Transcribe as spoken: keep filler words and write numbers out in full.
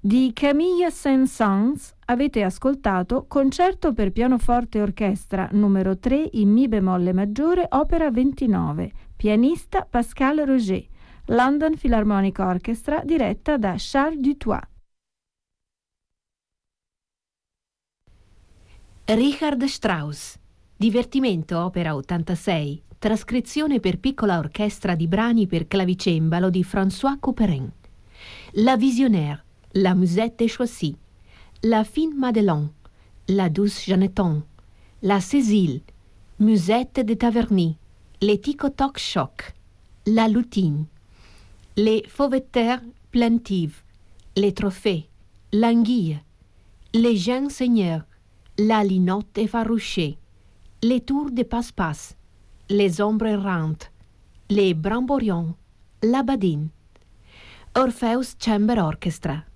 Di Camille Saint-Saëns avete ascoltato Concerto per pianoforte e orchestra numero tre in Mi bemolle maggiore, opera ventinove, pianista Pascal Roger, London Philharmonic Orchestra, diretta da Charles Dutoit. Richard Strauss, Divertimento, opera ottantasei, trascrizione per piccola orchestra di brani per clavicembalo di François Couperin. La Visionnaire, La Musette Choisie, La Fine Madelon, La Douce Jeanneton, La Cécile, Musette de Taverny, Les Ticotoc Choc, La Lutine, Les Fauveterres Plaintives, Les Trophées, L'Anguille, Les Jeunes Seigneurs, La Linotte effarouchée, Les Tours de Passe-Passe, Les Ombres Errantes, Les Bramborions, La Badine. Orpheus Chamber Orchestra,